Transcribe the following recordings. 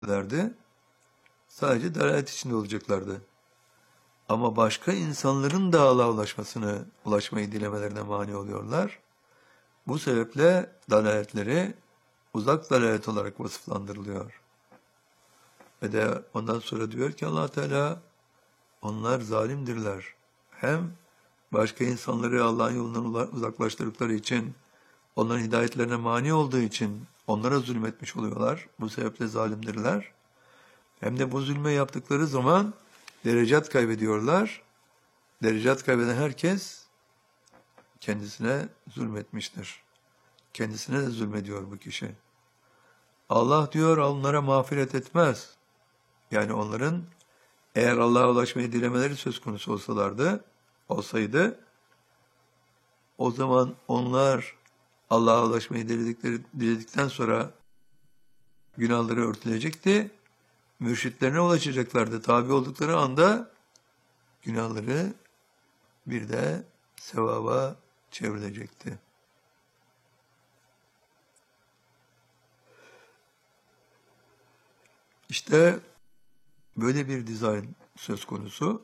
ederlerdi. Sadece dalalet içinde olacaklardı. Ama başka insanların da Allah'a ulaşmayı dilemelerine mani oluyorlar. Bu sebeple dalaletleri uzak dalalet olarak vasıflandırılıyor. Ve de ondan sonra diyor ki Allah Teala, onlar zalimdirler. Hem başka insanları Allah'ın yolundan uzaklaştırdıkları için, onların hidayetlerine mani olduğu için onlara zulmetmiş oluyorlar. Bu sebeple zalimdirler. Hem de bu zulme yaptıkları zaman derecat kaybediyorlar. Derecat kaybeden herkes kendisine zulmetmiştir. Kendisine de zulmediyor bu kişi. Allah diyor onlara mağfiret etmez. Yani onların eğer Allah'a ulaşmayı dilemeleri söz konusu olsaydı, o zaman onlar Allah'a ulaşmayı diledikten sonra günahları örtülecekti. Mürşitlerine ulaşacaklardı. Tabi oldukları anda günahları bir de sevaba çevrilecekti. İşte böyle bir dizayn söz konusu.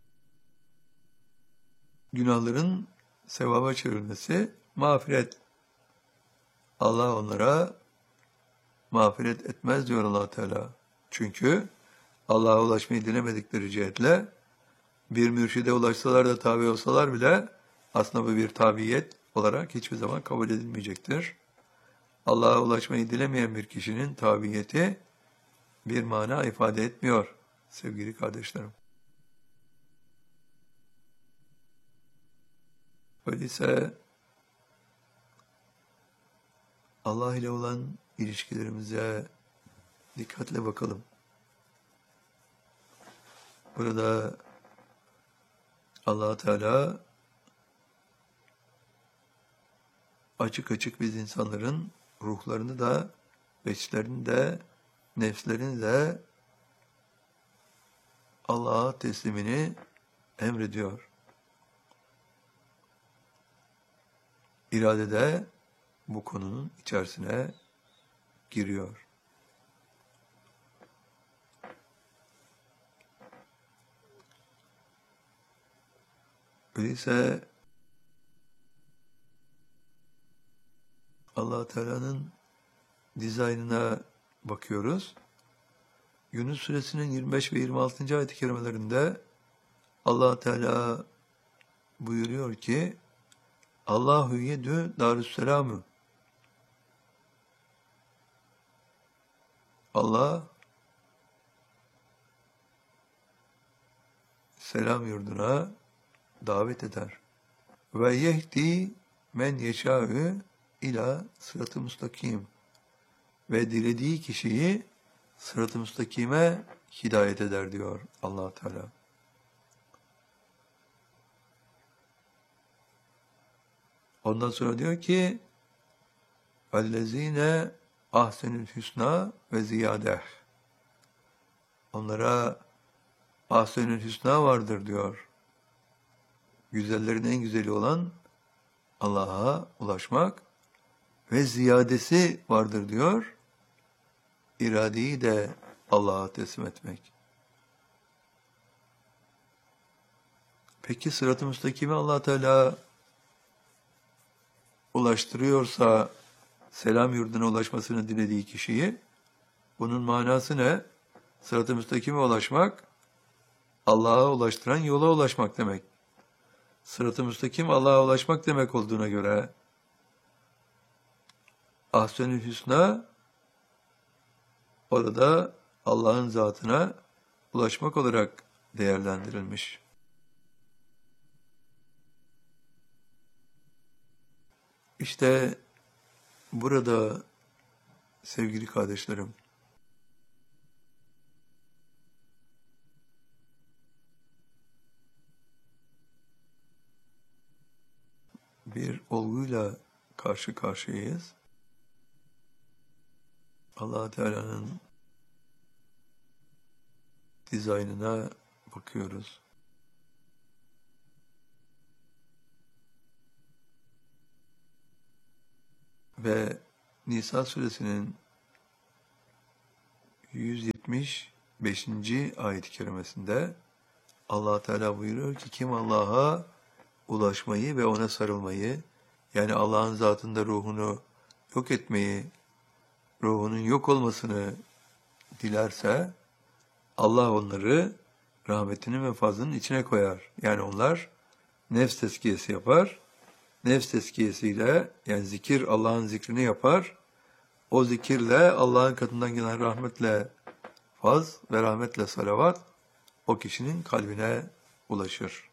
Günahların sevaba çevrilmesi, mağfiret. Allah onlara mağfiret etmez diyor Allah Teala. Çünkü Allah'a ulaşmayı dilemedikleri cihetle bir mürşide ulaşsalar da tabi olsalar bile aslında bu bir tabiyet olarak hiçbir zaman kabul edilmeyecektir. Allah'a ulaşmayı dilemeyen bir kişinin tabiyeti bir mana ifade etmiyor sevgili kardeşlerim. Öyleyse Allah ile olan ilişkilerimize dikkatle bakalım. Burada Allah Teala açık açık biz insanların ruhlarını da, beçlerini de, nefslerini de Allah'a teslimini emrediyor. İrade de bu konunun içerisine giriyor. Öyleyse Allah Teala'nın dizaynına bakıyoruz. Yunus suresinin 25 ve 26. ayet-i kerimelerinde Allah Teala buyuruyor ki Allahu yedü darüsselamu. Allah selam yurduna davet eder. Ve yehdi men yeşâ'ü ila sırat-ı müstakim. Ve dilediği kişiyi sırat-ı müstakime hidayet eder diyor Allah Teala. Ondan sonra diyor ki اَلَّذ۪ينَ ahsenül hüsna ve ziyadeh. Onlara ahsenül hüsna vardır diyor. Güzellerin en güzeli olan Allah'a ulaşmak ve ziyadesi vardır diyor. İradeyi de Allah'a teslim etmek. Peki sırat-ı müstakime Allah Teala ulaştırıyorsa selam yurduna ulaşmasını dilediği kişiyi, bunun manası ne? Sırat-ı müstakime ulaşmak, Allah'a ulaştıran yola ulaşmak demek. Sırat-ı müstakim Allah'a ulaşmak demek olduğuna göre ahsen-ül hüsna orada Allah'ın zatına ulaşmak olarak değerlendirilmiş. İşte burada sevgili kardeşlerim, bir olguyla karşı karşıyayız. Allah Teala'nın dizaynına bakıyoruz. Ve Nisa suresinin 175. ayet-i kerimesinde Allah Teala buyuruyor ki kim Allah'a ulaşmayı ve ona sarılmayı, yani Allah'ın zatında ruhunu yok etmeyi, ruhunun yok olmasını dilerse Allah onları rahmetinin ve fazlının içine koyar. Yani onlar nefs tezkiyesi yapar. Nefs tezkiyesiyle, yani zikir, Allah'ın zikrini yapar. O zikirle Allah'ın katından gelen rahmetle faz ve rahmetle salavat o kişinin kalbine ulaşır.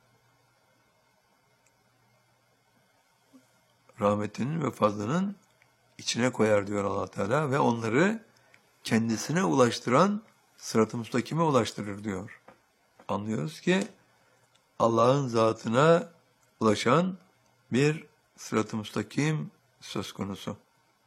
Rahmetinin ve fazlının içine koyar diyor Allah Teala ve onları kendisine ulaştıran sırat-ı müstakime ulaştırır diyor. Anlıyoruz ki Allah'ın zatına ulaşan bir sırat-ı müstakim söz konusu.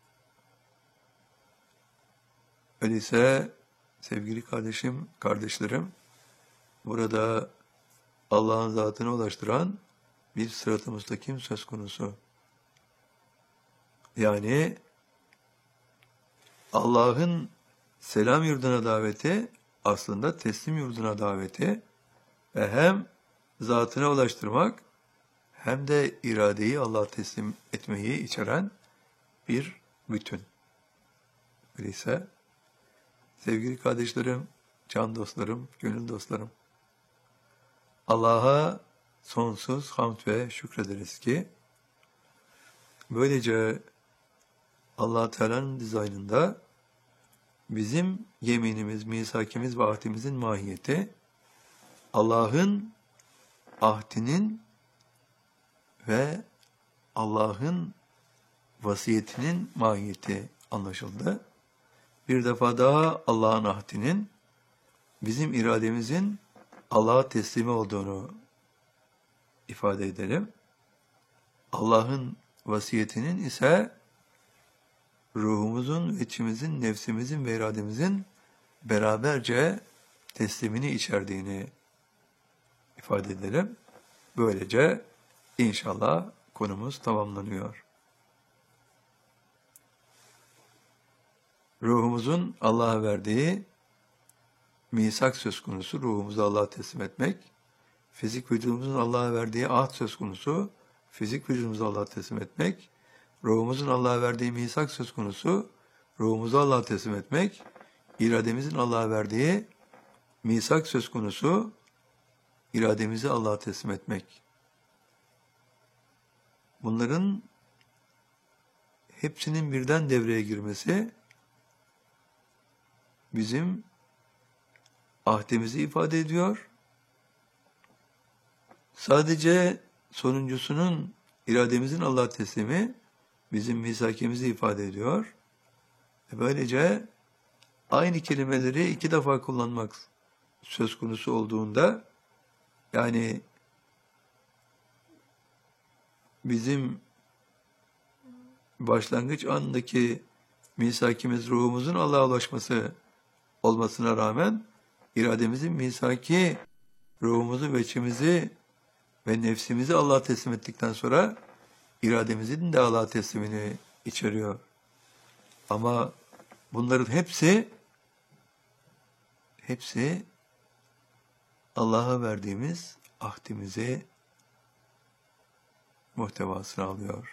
Öyleyse sevgili kardeşlerim, burada Allah'ın zatına ulaştıran bir sırat-ı müstakim söz konusu. Yani Allah'ın selam yurduna daveti aslında teslim yurduna daveti ve hem zatına ulaştırmak hem de iradeyi Allah'a teslim etmeyi içeren bir bütün. Öyleyse sevgili kardeşlerim, can dostlarım, gönül dostlarım, Allah'a sonsuz hamd ve şükrederiz ki böylece Allah Teala'nın dizaynında bizim yeminimiz, misakimiz ve ahdimizin mahiyeti Allah'ın ahdinin ve Allah'ın vasiyetinin mahiyeti anlaşıldı. Bir defa daha Allah'ın ahdinin bizim irademizin Allah'a teslimi olduğunu ifade edelim. Allah'ın vasiyetinin ise ruhumuzun, içimizin, nefsimizin ve irademizin beraberce teslimini içerdiğini ifade edelim. Böylece inşallah konumuz tamamlanıyor. Ruhumuzun Allah'a verdiği misak söz konusu, ruhumuzu Allah'a teslim etmek. Fizik vücudumuzun Allah'a verdiği ahd söz konusu, fizik vücudumuzu Allah'a teslim etmek. Ruhumuzun Allah'a verdiği misak söz konusu, ruhumuzu Allah'a teslim etmek. İrademizin Allah'a verdiği misak söz konusu, irademizi Allah'a teslim etmek. Bunların hepsinin birden devreye girmesi bizim ahdimizi ifade ediyor. Sadece sonuncusunun irademizin Allah'a teslimi bizim misakimizi ifade ediyor. Böylece aynı kelimeleri iki defa kullanmak söz konusu olduğunda, yani bizim başlangıç andaki misakimiz ruhumuzun Allah'a ulaşması olmasına rağmen irademizin misaki ruhumuzu ve içimizi ve nefsimizi Allah'a teslim ettikten sonra irademizin de Allah'a teslimini içeriyor. Ama bunların hepsi Allah'a verdiğimiz ahdimizi muhtevasını alıyor.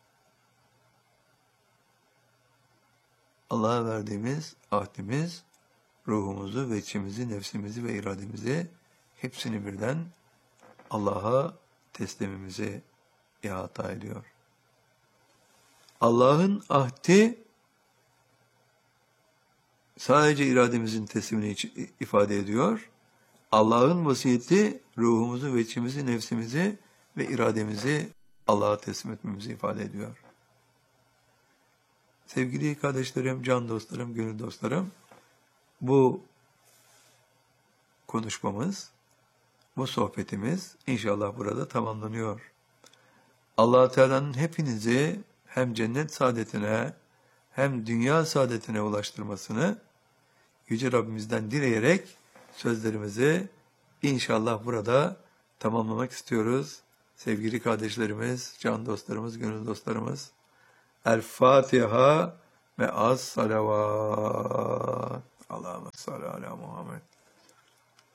Allah'a verdiğimiz ahdimiz ruhumuzu ve içimizi, nefsimizi ve irademizi hepsini birden Allah'a teslimimizi ihata ediyor. Allah'ın ahdi sadece irademizin teslimini ifade ediyor. Allah'ın vasiyeti ruhumuzu ve içimizi, nefsimizi ve irademizi Allah'a teslim etmemizi ifade ediyor. Sevgili kardeşlerim, can dostlarım, gönül dostlarım, bu konuşmamız, bu sohbetimiz inşallah burada tamamlanıyor. Allah Teala'nın hepinizi hem cennet saadetine hem dünya saadetine ulaştırmasını Yüce Rabbimizden dileyerek sözlerimizi inşallah burada tamamlamak istiyoruz. Sevgili kardeşlerimiz, can dostlarımız, gönül dostlarımız, El Fatiha ve Az Salavat. Allahümme salli ala Muhammed.